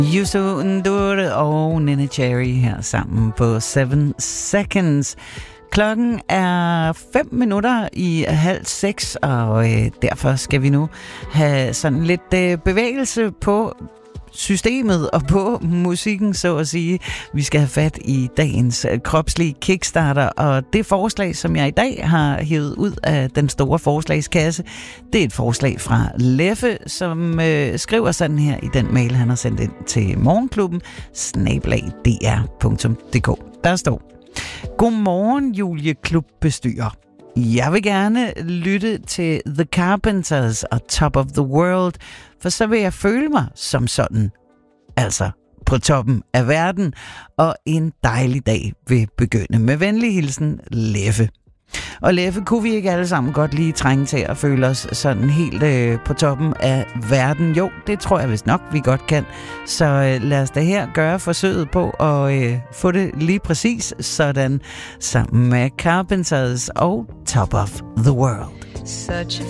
Yusu Ndure og Nene Cherry her sammen på 7 Seconds. Klokken er 5:05, og derfor skal vi nu have sådan lidt bevægelse på systemet og på musikken, så at sige. Vi skal have fat i dagens kropslige kickstarter, og det forslag, som jeg i dag har hævet ud af den store forslagskasse, det er et forslag fra Leffe, som skriver sådan her i den mail, han har sendt ind til morgenklubben @dr.dk. Der står: Godmorgen, Julie Klubbestyrer. Jeg vil gerne lytte til The Carpenters og Top of the World, for så vil jeg føle mig som sådan. Altså på toppen af verden, og en dejlig dag vil begynde. Med venlig hilsen, Leffe. Og Leffe, kunne vi ikke alle sammen godt lige trænge til at føle os sådan helt på toppen af verden? Jo, det tror jeg vist nok, vi godt kan. Så lad os da her gøre forsøget på at få det lige præcis sådan, sammen med Carpenters og Top of the World. Such a